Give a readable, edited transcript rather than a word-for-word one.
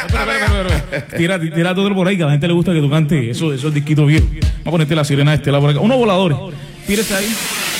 Tira todo por ahí, que a la gente le gusta que tú cantes esos disquitos viejos. Vamos a ponerte la sirena de Estela por acá. Unos voladores. Tírese ahí.